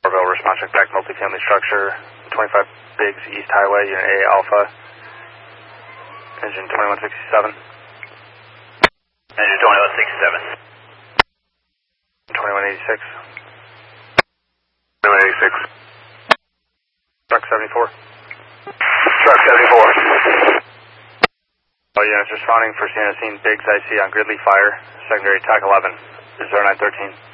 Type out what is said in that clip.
Orville, response check back, multifamily structure, 25 Biggs East Highway, Unit A Alpha, engine 2167. Engine 2167. 2186. 2186. Truck 74. Truck 74. All units responding for scene Biggs IC on Gridley Fire, secondary TAC 11, 0913.